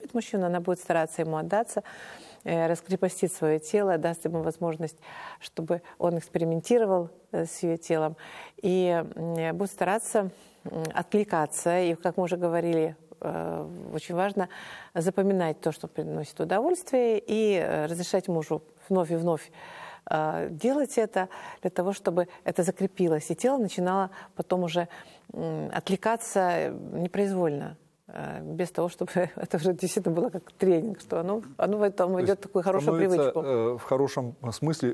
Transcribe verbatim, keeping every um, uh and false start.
любит мужчину, она будет стараться ему отдаться, раскрепостить свое тело, даст ему возможность, чтобы он экспериментировал с ее телом, и будет стараться откликаться. И, как мы уже говорили, очень важно запоминать то, что приносит удовольствие, и разрешать мужу вновь и вновь делать это для того, чтобы это закрепилось, и тело начинало потом уже отвлекаться непроизвольно, без того, чтобы это уже действительно было как тренинг, что оно, оно в этом идет такую хорошую привычку. В хорошем смысле